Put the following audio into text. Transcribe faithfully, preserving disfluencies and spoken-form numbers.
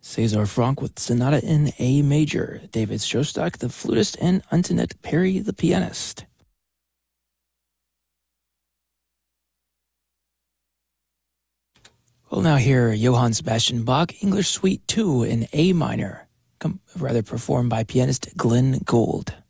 César Franck with Sonata in A Major, David Shostak, the flutist, and Antoinette Perry, the pianist. We'll now hear Johann Sebastian Bach, English Suite two in A minor, rather performed by pianist Glenn Gould.